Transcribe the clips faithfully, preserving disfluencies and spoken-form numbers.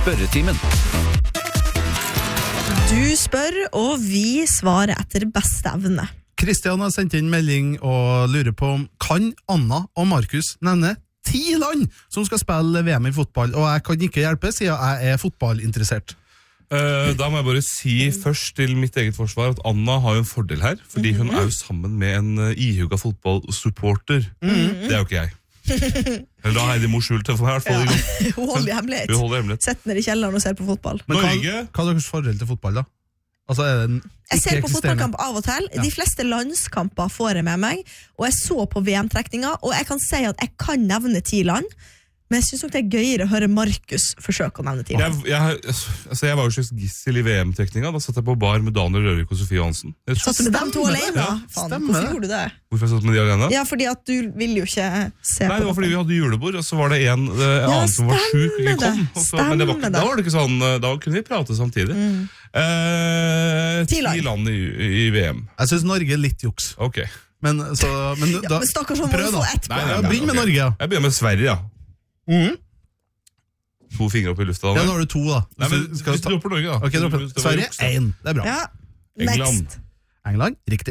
Spørretimen. Du spør, og vi svarer etter beste evne. Kristian har sendt inn melding og lurer på om kan Anna og Markus nevne ti land som skal spille V M i fotball, og jeg kan ikke hjelpe siden jeg er fotballinteressert. Uh, da må jeg bare si først til mitt eget forsvar at Anna har jo en fordel her, fordi hun er jo sammen med en uh, ihuga fotballsupporter. Mm-hmm. Det er jo ikke jeg. Eller da har Heidi Mor skjult det for meg i hvert fall. Ja. Hun holder hemmelighet. Hun holder hemmelighet. Sett ned i kjelleren og ser på fotball. Men hva, Norge? hva er deres forhold til fotball da? Altså er det en jeg ser på fotballkamp av og til. De fleste landskamper får jeg med meg, og jeg så på V M-trekninga, og jeg kan si at jeg kan nevne ti land, men jeg synes nok det er gøyere å høre Markus forsøke å nevne ti land. Jeg, jeg, altså jeg var jo slags gissel i V M-trekninga. Da satt jeg på bar med Daniel Rørvik og Sofie Hansen. Satt du med dem to alene? Ja, Faen, hvorfor gjorde du det? Hvorfor jeg satt med de alene? Ja, fordi at du vil jo ikke se Nei, på det var fordi vi hadde julebord, og så var det en uh, annen som var syk og ikke kom. Og så, men det var, da var det ikke sånn, da kunne vi prate samtidig. Mm. Uh, ti land i, i V M. Jeg synes Norge er litt juks. Ok. Men, så, men, ja, da, men stakkars må du få ett på. Begynn med Norge, ja. Jeg begynner med Sverige, ja. Mhm. To fingre opp i lufta. Ja, nå har du to da. Nei, men du dropper Norge da. Ok, dropper. Sverige, én. Det er bra. Ja, England. next. England, riktig.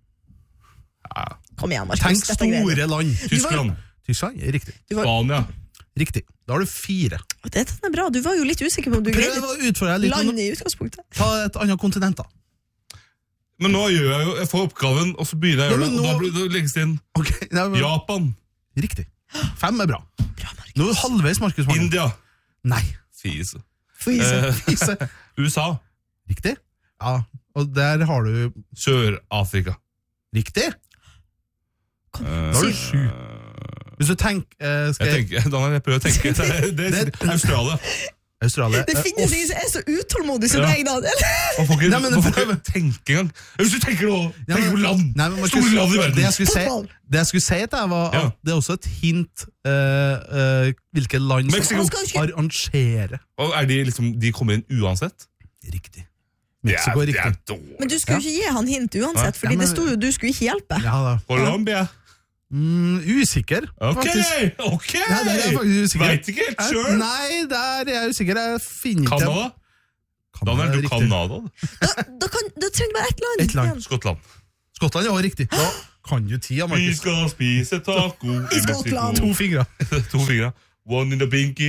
Ja. Kom igjen, Markus. Tenk store land. Tyskland. Tyskland, riktig. Var... Spania. Riktig. Da har du fire. Det er bra. Du var jo litt usikker på om du greide greide å utfordre deg litt. Land i utgangspunktet. Ta et annet kontinent da. Men nå gjør jeg jo, jeg får oppgaven, og så begynner jeg å gjøre det, og da blir det legges det inn. Okay, men... Japan. Riktig. Fem er bra. Bra, Markus. Nå er du halvveis, Markus. Markus. India. Nei. Fise. Fise. Eh, Fise. U S A. Riktig. Ja, og der har du... Sør-Afrika. Riktig. Kom, Eh, Da har du sju. Hvis du tenker... eh, skal Jeg tenker, Daniel, jeg prøver å tenke. Det er, det er, det er Australia. Australia. Det eh, finnes oss- ingen som er så utålmodig som Ja. deg, Daniel. Man får ikke, Nei, men man får prøv. ikke tenke engang. Hvis du tenker nå, Ja, tenk men- på land. Nei, men Markus, Store land i verden. Det jeg skulle si, Fotball. det jeg skulle si til deg var at Ja. det er også et hint uh, uh, hvilke land Mexico. som Han skal ikke- arrangerer. Og er de liksom, de kommer inn uansett? Riktig. Mexico er det er riktig. dårlig. Men du skulle jo ikke gi han hint uansett, fordi Ja, men- det sto jo du skulle ikke hjelpe. Ja da. Colombia. Mm, usikker, Ok, faktisk. ok. Ja, der er jeg faktisk usikker. Vet ikke helt Eh, selv. Nei, der er jeg usikker. Jeg finner ikke... Canada? Canada Daniel, er du riktig. Canada. Da, da, kan, da trenger du bare ett land. Ett land. igjen. Skottland. Skottland er også riktig. Da kan du ti av Vi Markus. skal spise taco i I Skottland. To fingre. To fingre. One in the pinky.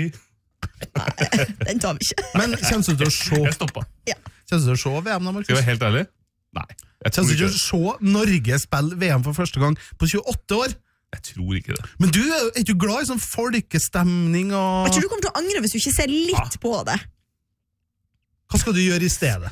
Den tar vi ikke. Men kjennes du til å se... Jeg stoppa. Kjennes du til å se V M da, Skal jeg Markus? være helt ærlig? Nei. Jeg tror Kjennes du ikke til å det. se Norge spille V M for første gang på tjueåtte år? Jeg tror ikke det. Men du er jo er du glad i sånn folkestemning og... Jeg tror du kommer til å angre hvis du ikke ser litt på det. Hva skal du gjøre i stedet?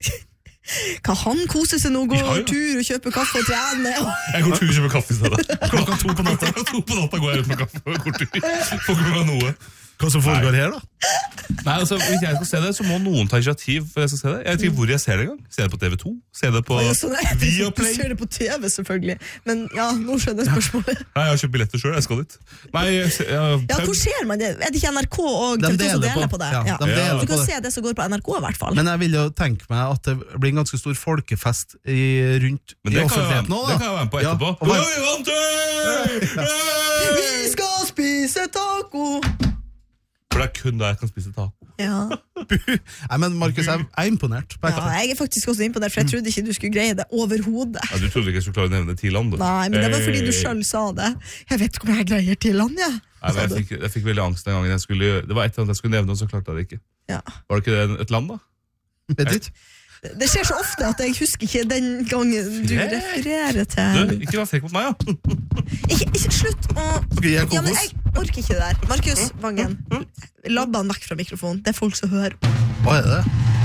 Kan han kose seg nå, gå Ja, ja. tur og kjøpe kaffe og trene? Jeg går tur og kjøper kaffe i stedet. Klokka to på natta. Klokka to på natta går jeg ut med kaffe og går tur. Får ikke med meg noe. Hva som foregår her da? Nei, altså, Hvis jeg skal se det, så må noen ta initiativ for jeg skal se det. Jeg vet ikke hvor jeg ser det engang. Ser det på T V to? Ser det på Ja, sånn er det. Du Viaplay? ser det på T V, selvfølgelig. Men ja, nå skjønner jeg spørsmålet. Nei, jeg har kjøpt billetter selv, jeg skal dit. Nei, jeg, ser- jeg, Ja, hvor ser man det? Er det ikke N R K og De T V to som deler deler på- på det? ja, Ja. de deler Du på kan det. se det som går på N R K i hvert fall. Men jeg vil jo tenke meg at det blir en ganske stor folkefest i, rundt Men i det kan, jeg, offentligheten nå, da. det kan jeg være med på Ja, etterpå. og hva- Oi, vi vant det! Hey! Vi skal spise taco! For det er kun da jeg kan spise taco. Ja. Nei, men Markus, jeg er imponert. På ja, ekte. jeg er faktisk også innpå der, for jeg trodde ikke du skulle greie det overhodet. Ja, du trodde ikke jeg skulle klare å nevne ti land? da. Nei, men det var fordi du Hey! selv sa det. Jeg vet ikke om jeg greier til land, jeg. Nei, men jeg, fikk, jeg fikk veldig angst den gangen jeg skulle gjøre- Det var et eller annet jeg skulle nevne, og så klarte jeg det ikke. Ja. Var det ikke det et land, da? Vet du ikke? Det det skjer så ofte at jeg husker ikke den gangen du Frekk. refererer Du, til. ikke vær frekk mot meg, ja. Ikke, ikke slutt å... Skal jeg Ja, men kokos? jeg orker ikke det der. Markus Vangen, labba han vekk fra mikrofonen. Det er folk som hører. Hva er det?